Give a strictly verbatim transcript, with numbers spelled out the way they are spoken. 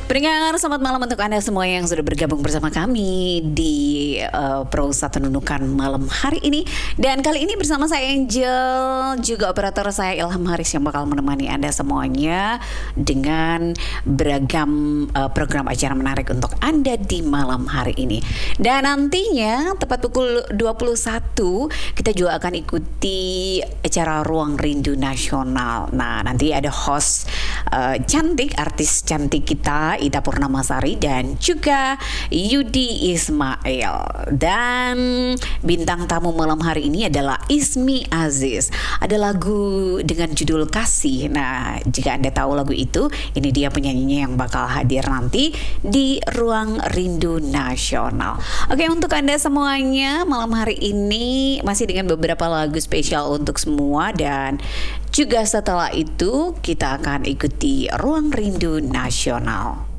Pendengar, selamat malam untuk Anda semua yang sudah bergabung bersama kami di uh, Pro Satu Nunukan malam hari ini. Dan kali ini bersama saya Angel, juga operator saya Ilham Haris yang bakal menemani Anda semuanya dengan beragam uh, program acara menarik untuk Anda di malam hari ini. Dan nantinya tepat pukul dua puluh satu kita juga akan ikuti acara Ruang Rindu Nasional. Nah, nanti ada host uh, cantik, artis cantik kita Ita Purnamasari dan juga Yudi Ismail. Dan bintang tamu malam hari ini adalah Ismi Aziz. Ada lagu dengan judul Kasih. Nah, jika Anda tahu lagu itu, ini dia penyanyinya yang bakal hadir nanti di Ruang Rindu Nasional. Oke, untuk Anda semuanya malam hari ini masih dengan beberapa lagu spesial untuk semua, dan juga setelah itu kita akan ikuti Ruang Rindu Nasional.